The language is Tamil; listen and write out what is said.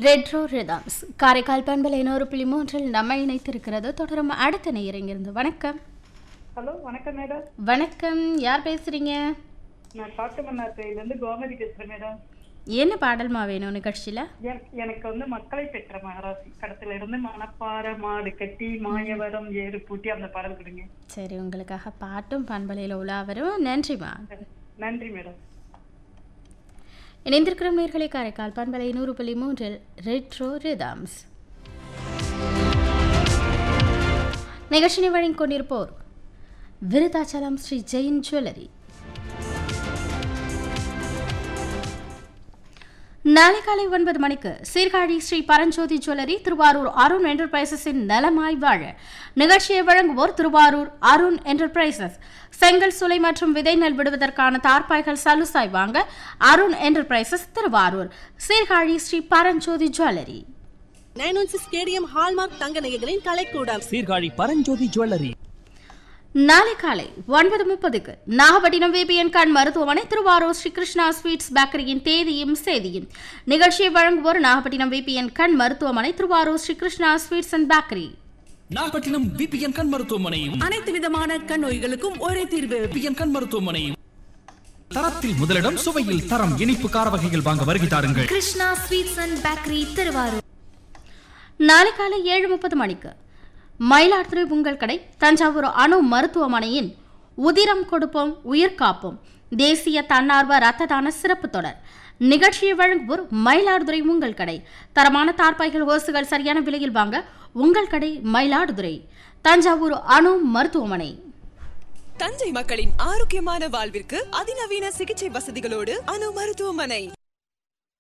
ரெட்ரோ ரிதம்ஸ் காரைக்கால் பண்பலை 100.3 நம்ம இணைத்திருக்கிறது. தொடரும் அடுத்த நேயர் இங்கிருந்து. வணக்கம். ஹலோ, வணக்கம் மேடம். வணக்கம், யார் பேசுறீங்க? நான் காட்டுமன்னார்பேட்டையிலிருந்து கோமதி பேசுறேன் மேடம். என்ன பாடல்மா வேணும் நிகழ்ச்சியில? எனக்கு மக்களை பெற்ற மகராசி படத்துல இருந்து மணப்பாறை மாடு கட்டி மாயவரம் ஏறு பூட்டி அந்த பாடல் கொடுங்க. சரி, உங்களுக்காக பாட்டும் பண்பலையில் உலா வரும். நன்றிமா. நன்றி மேடம். இணைந்திருக்கிற நேயர்களை காரைக்கால் பண்பலை 100.3 ரெட்ரோ ரிதம்ஸ் நிகழ்ச்சியை வழங்கிக் கொண்டிருப்போர் விருதாச்சலம் ஸ்ரீ ஜெயின் ஜுவல்லரி. நாளை காலை 9 மணிக்கு சீர்காழி ஸ்ரீ பரஞ்சோதி ஜுவல்லரி, திருவாரூர் அருண் என்டர்பிரைசஸின் நலமாய் வாழ நிகழ்ச்சியை வழங்குவோர் திருவாரூர் அருண் என்டர்பிரைசஸ். செங்கல் சுலை மற்றும் விதை நெல் விடுவதற்கான தார்பாய்கள் சலுசாய் வாங்க Arun enterprises Thiruvarur. Sirkazhi Sri Paranjothi jewellery. 916 stadium hallmark தங்க நகைகளின் கலைக்கூடம் சீர்காழி பரஞ்சோதி ஜுவல்லரி. நாளை காலை 9:30க்கு நாகப்பட்டினம் விபிஎன் கண் மருத்துவமனை, திருவாரூர் ஸ்ரீ கிருஷ்ணா ஸ்வீட்ஸ் பேக்கரியின் தேதியும் சேதியும் நிகழ்ச்சியை வழங்குவோர் நாகப்பட்டினம் விபிஎன் கண் மருத்துவமனை, Thiruvarur Sri Krishna sweets and bakery. Nagapattinam VPN கண் மருத்துவமனையும் அனைத்து விதமான கண் நோய்களுக்கும் ஒரே தீர்வு. விபிஎன் கண் மருத்துவமனையும் தரத்தில் முதலிடம், சுவையில் தரம். இனிப்பு கார வகைகள் வாங்க வருகை தாருங்கள். Krishna sweets and bakery Thiruvarur. நாளை காலை 7:30 மணிக்கு மயிலாடுதுறை உங்கள் கடை தஞ்சாவூர் அணு மருத்துவமனையின் உதிரம் கொடுப்போம் உயிர் காப்போம் தேசிய தன்னார்வ இரத்த தான சிறப்பு தொடர் நிகழ்ச்சியை வழங்குவோர் மயிலாடுதுறை உங்கள் கடை. தரமான தார்பாய்கள் ஓசுகள் சரியான விலையில் வாங்க உங்கள் கடை மயிலாடுதுறை. தஞ்சாவூர் அணு மருத்துவமனை. தஞ்சை மக்களின் ஆரோக்கியமான வாழ்விற்கு அதிநவீன சிகிச்சை வசதிகளோடு அணு மருத்துவமனை.